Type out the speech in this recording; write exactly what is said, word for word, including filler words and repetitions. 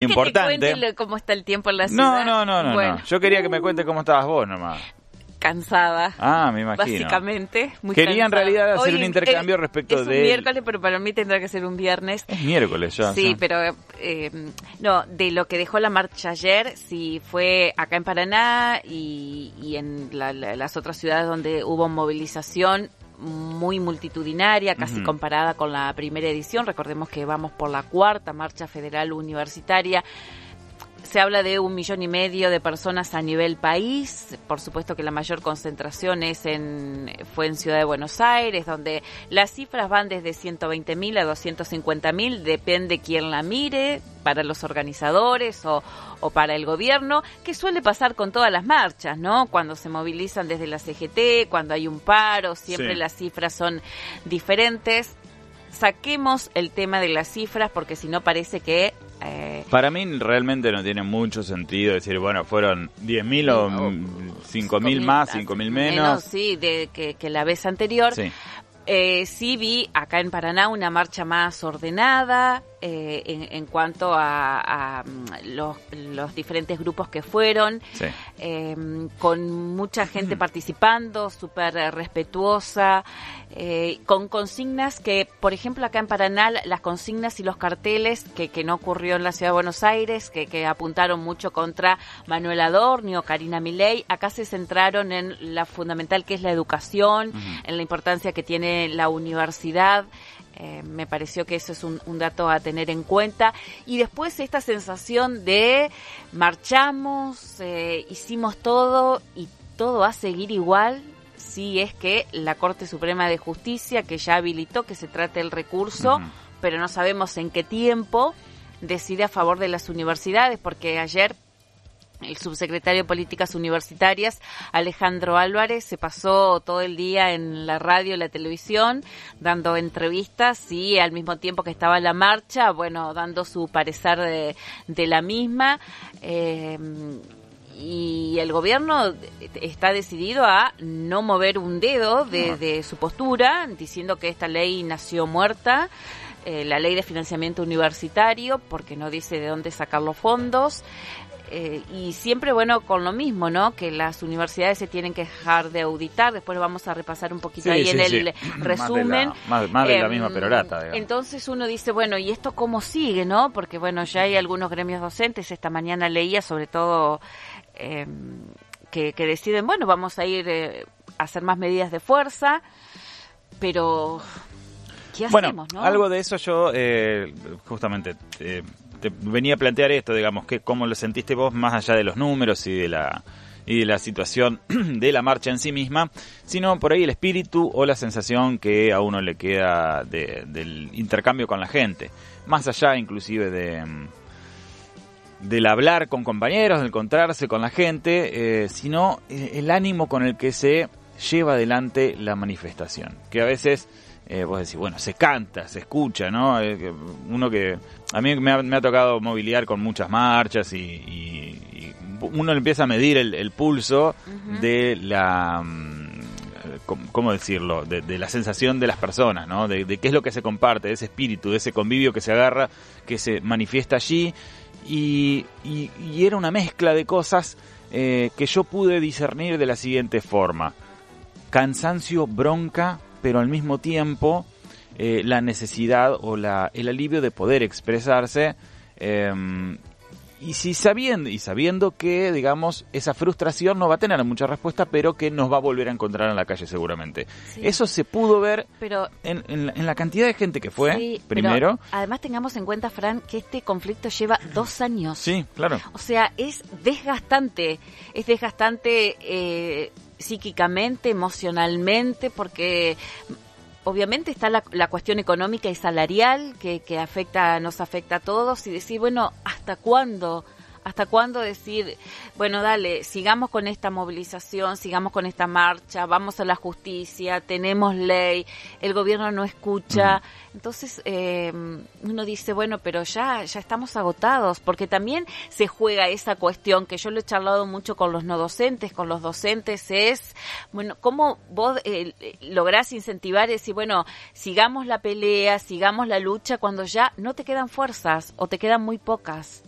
importante. Que te cuente cómo está el tiempo en la ciudad? No, no, no, no, bueno. no. Yo quería que me cuente cómo estabas vos nomás. Cansada. Ah, me imagino. Básicamente, muy Quería cansada. en realidad hacer Hoy, un intercambio eh, respecto es de... un miércoles, pero para mí tendrá que ser un viernes. Es miércoles ya. Sí, ya. pero eh, no, de lo que dejó la marcha ayer, si fue acá en Paraná y, y en la, la, las otras ciudades donde hubo movilización muy multitudinaria, casi uh-huh. comparada con la primera edición. Recordemos que vamos por la cuarta marcha federal universitaria. Se habla de un millón y medio de personas a nivel país. Por supuesto que la mayor concentración es en, fue en Ciudad de Buenos Aires, donde las cifras van desde ciento veinte mil a doscientos cincuenta mil, depende quién la mire, para los organizadores o, o para el gobierno, que suele pasar con todas las marchas, ¿no? Cuando se movilizan desde la C G T, cuando hay un paro, siempre sí. Las cifras son diferentes. Saquemos el tema de las cifras porque si no parece que... Eh, Para mí realmente no tiene mucho sentido decir, bueno, fueron diez mil o cinco mil más, cinco mil menos. menos. Sí, de que, que la vez anterior. Sí. Eh, sí vi acá en Paraná una marcha más ordenada eh, en, en cuanto a, a los, los diferentes grupos que fueron, sí. eh, con mucha gente participando, súper respetuosa, eh, con consignas que, por ejemplo, acá en Paraná, las consignas y los carteles que, que no ocurrió en la Ciudad de Buenos Aires, que, que apuntaron mucho contra Manuel Adorni o Karina Milei, acá se centraron en la fundamental que es la educación, uh-huh. en la importancia que tiene la universidad. Eh, me pareció que eso es un, un dato a tener en cuenta. Y después esta sensación de marchamos, eh, hicimos todo y todo va a seguir igual si es que la Corte Suprema de Justicia, que ya habilitó que se trate el recurso, uh-huh. pero no sabemos en qué tiempo, decide a favor de las universidades, porque ayer el subsecretario de Políticas Universitarias, Alejandro Álvarez, se pasó todo el día en la radio y la televisión dando entrevistas y al mismo tiempo que estaba la marcha, bueno, dando su parecer de, de la misma. Eh, y el gobierno está decidido a no mover un dedo de, de su postura, diciendo que esta ley nació muerta, eh, la ley de financiamiento universitario, porque no dice de dónde sacar los fondos. Eh, y siempre, bueno, con lo mismo, ¿no? Que las universidades se tienen que dejar de auditar. Después vamos a repasar un poquito sí, ahí sí, en el sí. Más de resumen. la, más, más de eh, la misma perorata, digamos. Entonces uno dice, bueno, ¿y esto cómo sigue, no? Porque, bueno, ya hay algunos gremios docentes. Esta mañana leía sobre todo eh, que, que deciden, bueno, vamos a ir eh, a hacer más medidas de fuerza, pero ¿qué hacemos, bueno, no? Algo de eso yo eh, justamente... Eh, te venía a plantear esto, digamos, que cómo lo sentiste vos más allá de los números y de la y de la situación de la marcha en sí misma, sino por ahí el espíritu o la sensación que a uno le queda de, del intercambio con la gente, más allá inclusive de del hablar con compañeros, del encontrarse con la gente, eh, sino el ánimo con el que se lleva adelante la manifestación, que a veces Eh, vos decís, bueno, se canta, se escucha, ¿no? Eh, uno que... A mí me ha, me ha tocado mobiliar con muchas marchas y, y, y uno empieza a medir el, el pulso uh-huh. de la... ¿Cómo decirlo? De, de la sensación de las personas, ¿no? De, de qué es lo que se comparte, de ese espíritu, de ese convivio que se agarra, que se manifiesta allí. Y, y, y era una mezcla de cosas eh, que yo pude discernir de la siguiente forma. Cansancio, bronca, pero al mismo tiempo eh, la necesidad o la el alivio de poder expresarse eh, y si sabiendo y sabiendo que digamos esa frustración no va a tener mucha respuesta, pero que nos va a volver a encontrar en la calle seguramente. Sí. Eso se pudo ver pero, en, en, la, en la cantidad de gente que fue sí, primero. Pero además tengamos en cuenta, Fran, que este conflicto lleva dos años. Sí, claro. O sea, es desgastante, es desgastante eh, psíquicamente, emocionalmente, porque obviamente está la, la cuestión económica y salarial que, que afecta, nos afecta a todos, y decir, bueno, ¿hasta cuándo? ¿Hasta cuándo decir, bueno, dale, sigamos con esta movilización, sigamos con esta marcha, vamos a la justicia, tenemos ley, el gobierno no escucha? Uh-huh. Entonces eh, uno dice, bueno, pero ya ya estamos agotados, porque también se juega esa cuestión que yo lo he charlado mucho con los no docentes, con los docentes, es, bueno, ¿cómo vos eh, lográs incentivar y decir, bueno, sigamos la pelea, sigamos la lucha, cuando ya no te quedan fuerzas o te quedan muy pocas?